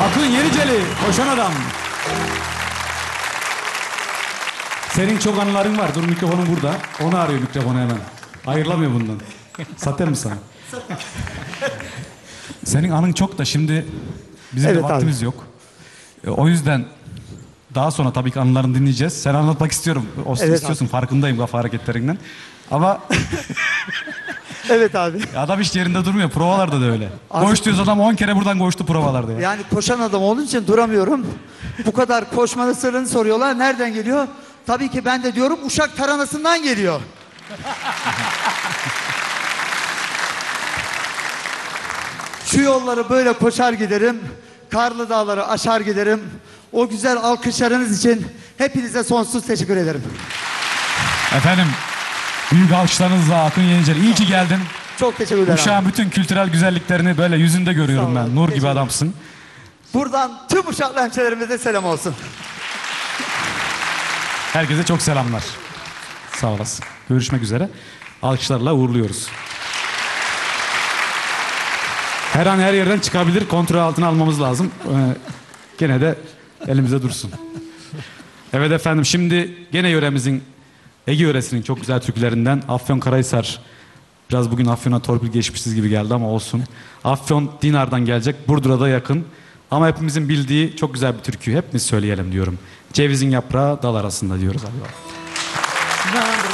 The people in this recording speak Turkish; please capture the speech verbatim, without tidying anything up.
Akın Yeniceli, koşan adam. Senin çok anıların var. Dur, mikrofonun burada. Onu arıyor mikrofonu hemen. Ayrılamıyor bundan. Satayım mı sana? Senin anın çok da şimdi bizim Evet de vaktimiz abi. yok. E, o yüzden daha sonra tabii ki anılarını dinleyeceğiz. Sen anlatmak istiyorum. O Evet istiyorsun abi. farkındayım kafa hareketlerinden. Ama Evet abi. adam hiç yerinde durmuyor. Provalarda da öyle. Abi- Koş diyoruz, adam on kere buradan koştu provalarda ya. Yani koşan adam olduğu için duramıyorum. Bu kadar koşmanın sırrını soruyorlar. Nereden geliyor? Tabii ki ben de diyorum Uşak taranasından geliyor. Şu yolları böyle koşar giderim. Karlı dağları aşar giderim. O güzel alkışlarınız için hepinize sonsuz teşekkür ederim. Efendim, büyük alkışlarınızla Akın Yeniceli. İyi ki geldin. Çok teşekkürler. abi. Uşağın bütün kültürel güzelliklerini böyle yüzünde görüyorum Sağ ol, ben. Nur gibi teşekkür adamsın. Buradan tüm Uşaklı hemşehrilerimize selam olsun. Herkese çok selamlar. Sağ olasın. Görüşmek üzere. Alkışlarla uğurluyoruz. Her an her yerden çıkabilir. Kontrol altına almamız lazım. Ee, gene de elimizde dursun. Evet efendim, şimdi gene yöremizin, Ege yöresinin çok güzel türkülerinden Afyonkarahisar. Biraz bugün Afyon'a torpil geçmişiz gibi geldi ama olsun. Afyon Dinar'dan gelecek. Burdur'a da yakın. Ama hepimizin bildiği çok güzel bir türkü. Hepimiz söyleyelim diyorum. Cevizin yaprağı dal arasında diyoruz. Hadi bakalım.